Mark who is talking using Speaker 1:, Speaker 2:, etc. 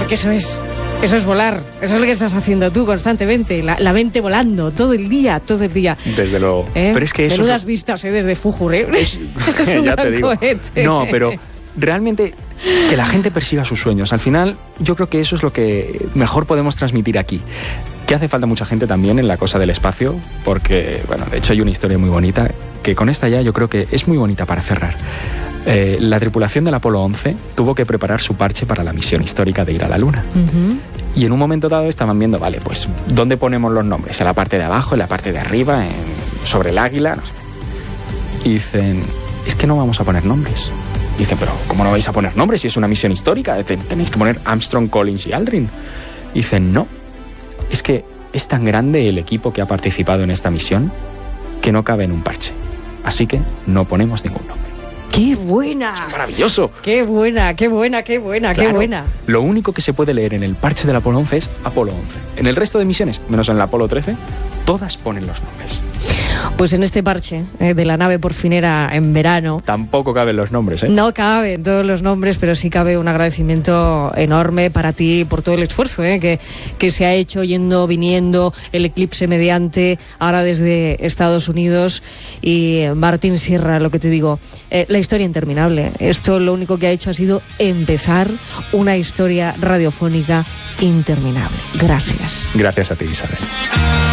Speaker 1: Porque eso es volar, eso es lo que estás haciendo tú constantemente, la mente volando, todo el día.
Speaker 2: Desde luego. Pero es que eso...
Speaker 1: Menudas vistas, desde Fújur, Es un
Speaker 2: ya
Speaker 1: gran
Speaker 2: te digo.
Speaker 1: cohete.
Speaker 2: No, pero realmente que la gente persiga sus sueños. Al final, yo creo que eso es lo que mejor podemos transmitir aquí. Que hace falta mucha gente también en la cosa del espacio, porque, bueno, de hecho hay una historia muy bonita, que con esta ya yo creo que es muy bonita para cerrar. La tripulación del Apolo 11 tuvo que preparar su parche para la misión histórica de ir a la Luna.
Speaker 1: Uh-huh.
Speaker 2: Y en un momento dado estaban viendo, vale, pues, ¿dónde ponemos los nombres? ¿En la parte de abajo, en la parte de arriba, sobre el águila? No sé. Y dicen, es que no vamos a poner nombres. Dicen, pero ¿cómo no vais a poner nombres si es una misión histórica? Tenéis que poner Armstrong, Collins y Aldrin. Dicen, no, es que es tan grande el equipo que ha participado en esta misión que no cabe en un parche. Así que no ponemos ningún nombre.
Speaker 1: ¡Qué buena!
Speaker 2: ¡Es maravilloso!
Speaker 1: ¡Qué buena!
Speaker 2: Claro,
Speaker 1: ¡Qué buena!
Speaker 2: Lo único que se puede leer en el parche del Apolo 11 es Apolo 11. En el resto de misiones, menos en el Apolo 13, todas ponen los nombres.
Speaker 1: Pues en este parche de la nave porfinera en verano...
Speaker 2: Tampoco caben los nombres, ¿eh?
Speaker 1: No caben todos los nombres, pero sí cabe un agradecimiento enorme para ti por todo el esfuerzo que se ha hecho yendo, viniendo, el eclipse mediante, ahora desde Estados Unidos. Y Martín Sierra, lo que te digo, la historia interminable. Esto lo único que ha hecho ha sido empezar una historia radiofónica interminable. Gracias.
Speaker 2: Gracias a ti, Isabel.